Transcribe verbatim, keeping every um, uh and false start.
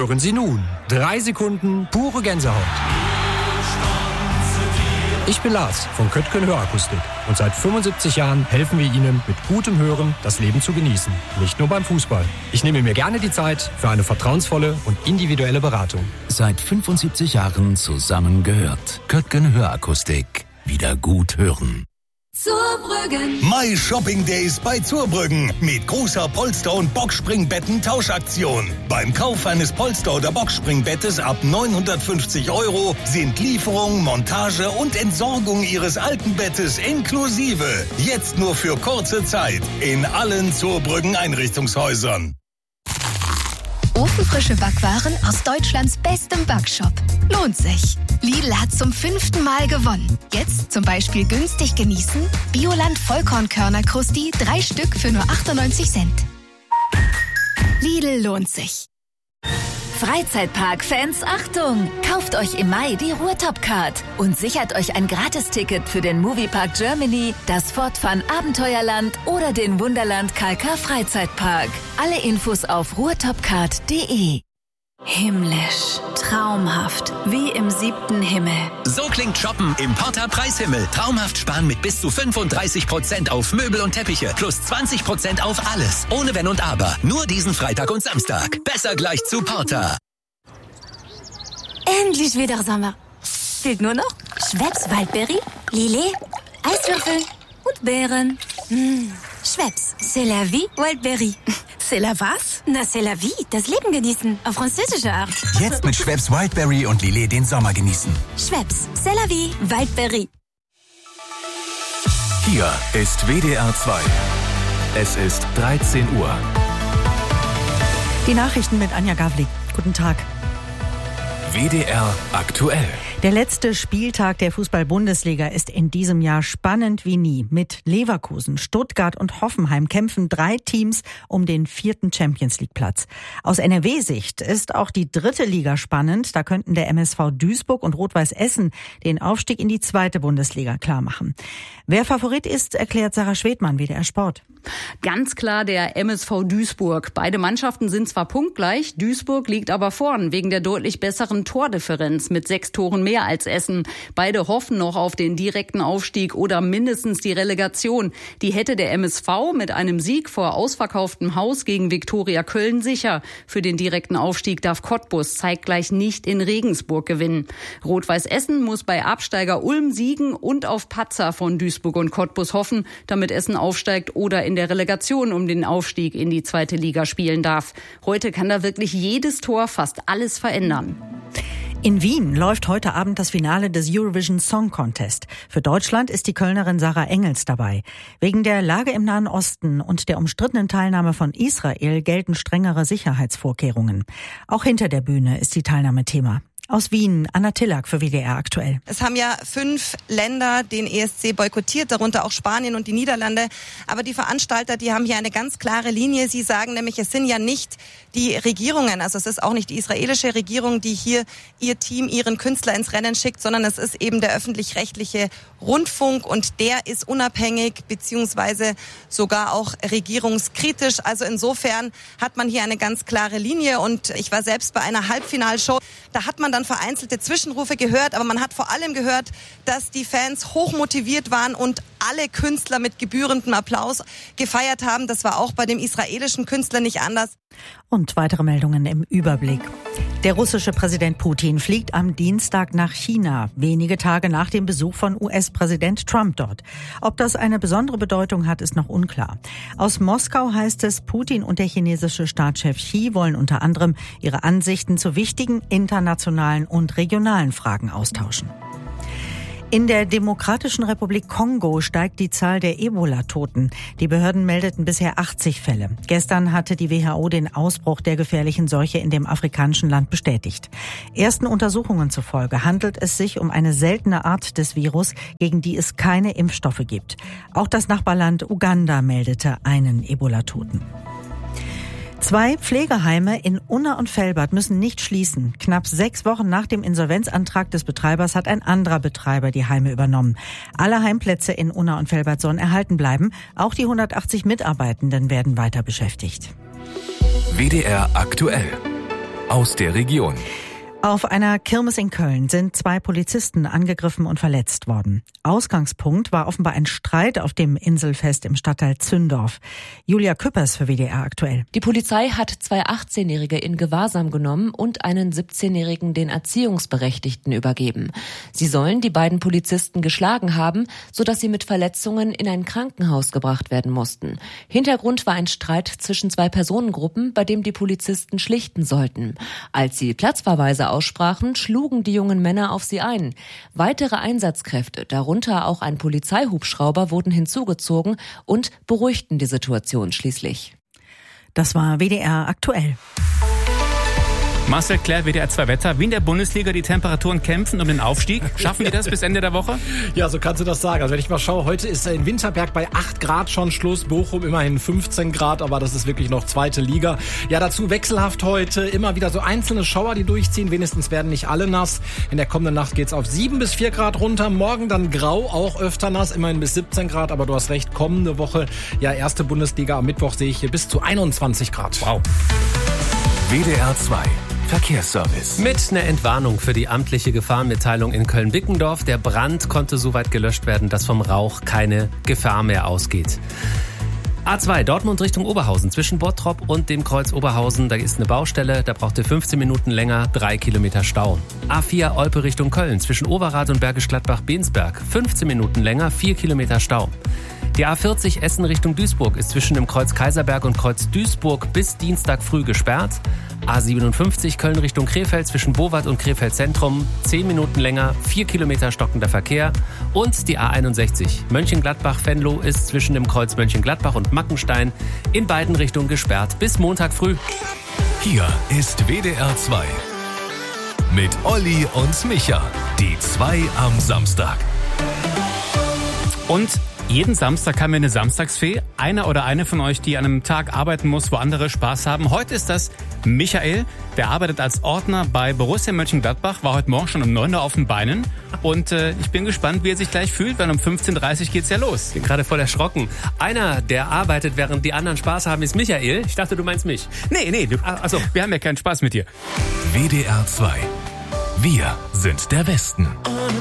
Hören Sie nun. Drei Sekunden pure Gänsehaut. Ich bin Lars von Köttgen Hörakustik und seit fünfundsiebzig Jahren helfen wir Ihnen mit gutem Hören das Leben zu genießen. Nicht nur beim Fußball. Ich nehme mir gerne die Zeit für eine vertrauensvolle und individuelle Beratung. Seit fünfundsiebzig Jahren zusammengehört. Köttgen Hörakustik. Wieder gut hören. Zurbrüggen. My Shopping Days bei Zurbrüggen mit großer Polster- und Boxspringbetten-Tauschaktion. Beim Kauf eines Polster- oder Boxspringbettes ab neunhundertfünfzig Euro sind Lieferung, Montage und Entsorgung Ihres alten Bettes inklusive. Jetzt nur für kurze Zeit in allen Zurbrüggen Einrichtungshäusern. Ofenfrische Backwaren aus Deutschlands bestem Backshop. Lohnt sich. Lidl hat zum fünften Mal gewonnen. Jetzt zum Beispiel günstig genießen. Bioland Vollkornkörner Krusti, drei Stück für nur achtundneunzig Cent. Lidl lohnt sich. Freizeitpark-Fans, Achtung! Kauft euch im Mai die Ruhrtop-Card und sichert euch ein Gratisticket für den Moviepark Germany, das Fortfun Abenteuerland oder den Wunderland K K Freizeitpark. Alle Infos auf ruhrtopcard punkt de. Himmlisch, traumhaft, wie im siebten Himmel. So klingt Shoppen im Porta Preishimmel. Traumhaft sparen mit bis zu fünfunddreißig Prozent auf Möbel und Teppiche plus zwanzig Prozent auf alles. Ohne Wenn und Aber. Nur diesen Freitag und Samstag. Besser gleich zu Porta. Endlich wieder Sommer. Fehlt nur noch Schweppes Waldbeere, Lillet, Eiswürfel und Beeren. Mmh. Schweppes, c'est la vie, Wildberry. C'est la was? Na, c'est la vie, das Leben genießen, auf französische Art. Jetzt mit Schweppes Wildberry und Lillet den Sommer genießen. Schweppes, c'est la vie, Wildberry. Hier ist W D R zwei. Es ist dreizehn Uhr. Die Nachrichten mit Anja Gavlik. Guten Tag. W D R aktuell. Der letzte Spieltag der Fußball-Bundesliga ist in diesem Jahr spannend wie nie. Mit Leverkusen, Stuttgart und Hoffenheim kämpfen drei Teams um den vierten Champions-League-Platz. Aus N R W-Sicht ist auch die dritte Liga spannend. Da könnten der M S V Duisburg und Rot-Weiß Essen den Aufstieg in die zweite Bundesliga klarmachen. Wer Favorit ist, erklärt Sarah Schwedmann, W D R Sport. Ganz klar der M S V Duisburg. Beide Mannschaften sind zwar punktgleich, Duisburg liegt aber vorn wegen der deutlich besseren Tordifferenz mit sechs Toren mehr als Essen. Beide hoffen noch auf den direkten Aufstieg oder mindestens die Relegation. Die hätte der M S V mit einem Sieg vor ausverkauftem Haus gegen Viktoria Köln sicher. Für den direkten Aufstieg darf Cottbus zeitgleich nicht in Regensburg gewinnen. Rot-Weiß Essen muss bei Absteiger Ulm siegen und auf Patzer von Duisburg und Cottbus hoffen, damit Essen aufsteigt oder in der Relegation um den Aufstieg in die zweite Liga spielen darf. Heute kann da wirklich jedes Tor fast alles verändern. In Wien läuft heute Abend das Finale des Eurovision Song Contest. Für Deutschland ist die Kölnerin Sarah Engels dabei. Wegen der Lage im Nahen Osten und der umstrittenen Teilnahme von Israel gelten strengere Sicherheitsvorkehrungen. Auch hinter der Bühne ist die Teilnahme Thema. Aus Wien, Anna Tillack für W D R aktuell. Es haben ja fünf Länder den E S C boykottiert, darunter auch Spanien und die Niederlande. Aber die Veranstalter, die haben hier eine ganz klare Linie. Sie sagen nämlich, es sind ja nicht die Regierungen, also es ist auch nicht die israelische Regierung, die hier ihr Team, ihren Künstler ins Rennen schickt, sondern es ist eben der öffentlich-rechtliche Rundfunk und der ist unabhängig beziehungsweise sogar auch regierungskritisch. Also insofern hat man hier eine ganz klare Linie und ich war selbst bei einer Halbfinalshow. Da hat man dann vereinzelte Zwischenrufe gehört, aber man hat vor allem gehört, dass die Fans hochmotiviert waren und alle Künstler mit gebührendem Applaus gefeiert haben. Das war auch bei dem israelischen Künstler nicht anders. Und weitere Meldungen im Überblick. Der russische Präsident Putin fliegt am Dienstag nach China, wenige Tage nach dem Besuch von U S-Präsident Trump dort. Ob das eine besondere Bedeutung hat, ist noch unklar. Aus Moskau heißt es, Putin und der chinesische Staatschef Xi wollen unter anderem ihre Ansichten zu wichtigen internationalen und regionalen Fragen austauschen. In der Demokratischen Republik Kongo steigt die Zahl der Ebola-Toten. Die Behörden meldeten bisher achtzig Fälle. Gestern hatte die W H O den Ausbruch der gefährlichen Seuche in dem afrikanischen Land bestätigt. Ersten Untersuchungen zufolge handelt es sich um eine seltene Art des Virus, gegen die es keine Impfstoffe gibt. Auch das Nachbarland Uganda meldete einen Ebola-Toten. Zwei Pflegeheime in Unna und Velbert müssen nicht schließen. Knapp sechs Wochen nach dem Insolvenzantrag des Betreibers hat ein anderer Betreiber die Heime übernommen. Alle Heimplätze in Unna und Velbert sollen erhalten bleiben. Auch die hundertachtzig Mitarbeitenden werden weiter beschäftigt. W D R aktuell. aus der Region. Auf einer Kirmes in Köln sind zwei Polizisten angegriffen und verletzt worden. Ausgangspunkt war offenbar ein Streit auf dem Inselfest im Stadtteil Zündorf. Julia Küppers für W D R aktuell. Die Polizei hat zwei achtzehnjährige in Gewahrsam genommen und einen siebzehnjährigen den Erziehungsberechtigten übergeben. Sie sollen die beiden Polizisten geschlagen haben, sodass sie mit Verletzungen in ein Krankenhaus gebracht werden mussten. Hintergrund war ein Streit zwischen zwei Personengruppen, bei dem die Polizisten schlichten sollten. Als sie Platzverweise aussprachen, schlugen die jungen Männer auf sie ein. Weitere Einsatzkräfte, darunter auch ein Polizeihubschrauber, wurden hinzugezogen und beruhigten die Situation schließlich. Das war W D R aktuell. Marcel Claire, W D R zwei Wetter. Wie in der Bundesliga, die Temperaturen kämpfen um den Aufstieg. Schaffen die das bis Ende der Woche? Ja, so kannst du das sagen. Also wenn ich mal schaue, heute ist in Winterberg bei acht Grad schon Schluss. Bochum immerhin fünfzehn Grad, aber das ist wirklich noch zweite Liga. Ja, dazu wechselhaft heute. Immer wieder so einzelne Schauer, die durchziehen. Wenigstens werden nicht alle nass. In der kommenden Nacht geht's auf sieben bis vier Grad runter. Morgen dann grau, auch öfter nass. Immerhin bis siebzehn Grad. Aber du hast recht, kommende Woche, ja, erste Bundesliga. Am Mittwoch sehe ich hier bis zu einundzwanzig Grad. Wow. W D R zwei Verkehrsservice. Mit einer Entwarnung für die amtliche Gefahrenmitteilung in Köln-Bickendorf. Der Brand konnte soweit gelöscht werden, dass vom Rauch keine Gefahr mehr ausgeht. A zwei, Dortmund Richtung Oberhausen, zwischen Bottrop und dem Kreuz Oberhausen. Da ist eine Baustelle, da braucht ihr fünfzehn Minuten länger, drei Kilometer Stau. A vier, Olpe Richtung Köln, zwischen Overath und Bergisch Gladbach-Bensberg. fünfzehn Minuten länger, vier Kilometer Stau. Die A vierzig Essen Richtung Duisburg ist zwischen dem Kreuz Kaiserberg und Kreuz Duisburg bis Dienstag früh gesperrt. A siebenundfünfzig Köln Richtung Krefeld zwischen Bowat und Krefeld Zentrum, zehn Minuten länger, vier Kilometer stockender Verkehr. Und die A einundsechzig Mönchengladbach-Venlo ist zwischen dem Kreuz Mönchengladbach und Mackenstein in beiden Richtungen gesperrt bis Montag früh. Hier ist W D R zwei mit Olli und Micha, die zwei am Samstag. Und jeden Samstag haben wir eine Samstagsfee. Einer oder eine von euch, die an einem Tag arbeiten muss, wo andere Spaß haben. Heute ist das Michael. Der arbeitet als Ordner bei Borussia Mönchengladbach. War heute Morgen schon um neun Uhr auf den Beinen. Und äh, ich bin gespannt, wie er sich gleich fühlt, weil um fünfzehn Uhr dreißig geht's ja los. Ich bin gerade voll erschrocken. Einer, der arbeitet, während die anderen Spaß haben, ist Michael. Ich dachte, du meinst mich. Nee, nee, du, also wir haben ja keinen Spaß mit dir. W D R zwei. Wir sind der Westen.